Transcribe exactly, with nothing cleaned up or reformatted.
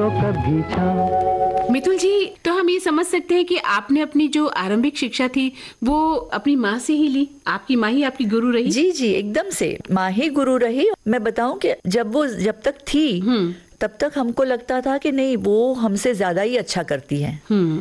तो कभी छाँव। मितुल जी, तो हम ये समझ सकते हैं कि आपने अपनी जो आरंभिक शिक्षा थी वो अपनी माँ से ही ली? आपकी माँ ही आपकी गुरु रही? जी जी, एकदम से माँ ही गुरु रही। मैं बताऊं कि जब वो जब तक थी तब तक हमको लगता था कि नहीं, वो हमसे ज्यादा ही अच्छा करती है।